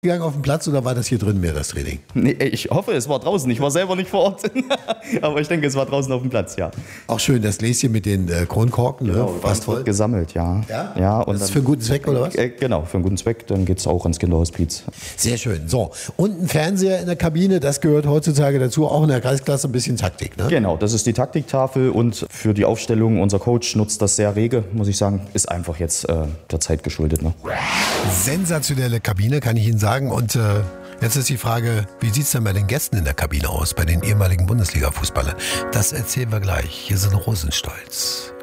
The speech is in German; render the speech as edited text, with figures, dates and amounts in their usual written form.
gegangen auf dem Platz oder war das hier drin mehr das Training? Nee, ich hoffe, es war draußen. Ich war selber nicht vor Ort. Aber ich denke, es war draußen auf dem Platz, ja. Auch schön, das Gläschen mit den Kronkorken, Genau, ne? Fast voll. Gesammelt, ja. Ja? Und Das ist für einen guten Zweck, oder was? Genau, für einen guten Zweck. Dann geht es auch ans Kinderhospiz. Sehr schön. So, und ein Fernseher in der Kabine, das gehört heutzutage dazu. Auch in der Kreisklasse ein bisschen Taktik, ne? Genau, das ist die Taktiktafel und für die Aufstellung, unser Coach nutzt das sehr rege, muss ich sagen. Ist einfach jetzt der Zeit geschuldet. Ne? Sensationelle Kabine, kann ich Ihnen sagen. Und jetzt ist die Frage, wie sieht es denn bei den Gästen in der Kabine aus, bei den ehemaligen Bundesliga-Fußballern? Das erzählen wir gleich. Hier sind Rosenstolz.